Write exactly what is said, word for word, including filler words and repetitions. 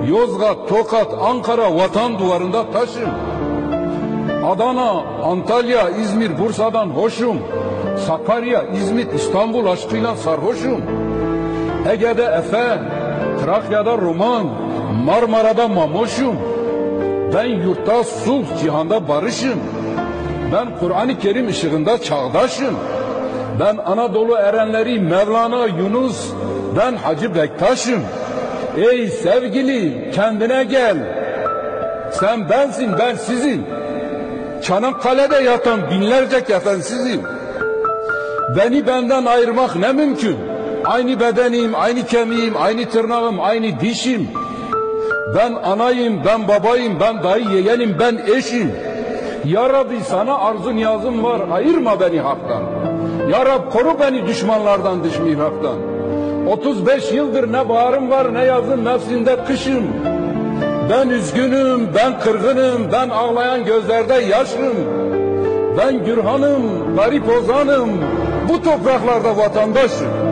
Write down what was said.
Yozgat, Tokat, Ankara vatan duvarında taşım. Adana, Antalya, İzmir, Bursa'dan hoşum. Sakarya, İzmit, İstanbul aşkıyla sarhoşum. Ege'de Efe, Trakya'da Roman, Marmara'da Mamoşum. Ben yurtta sulh, cihanda barışım. Ben Kur'an-ı Kerim ışığında çağdaşım. Ben Anadolu erenleri Mevlana Yunus, ben Hacı Bektaş'ım. Ey sevgili, kendine gel. Sen bensin, ben sizim. Çanakkale'de yatan binlerce kefensizim. Beni benden ayırmak ne mümkün? Aynı bedenim, aynı kemiğim, aynı tırnağım, aynı dişim. Ben anayım, ben babayım, ben dayı yeğenim, ben eşim. Ya Rabbi sana arzu niyazım var, ayırma beni haktan. Ya Rab koru beni düşmanlardan, dış mihraktan. otuz beş yıldır ne baharım var, ne yazın mevsimde kışım. Ben üzgünüm, ben kırgınım, ben ağlayan gözlerde yaşım. Ben Gürhan'ım, garip ozanım, bu topraklarda vatandaşım.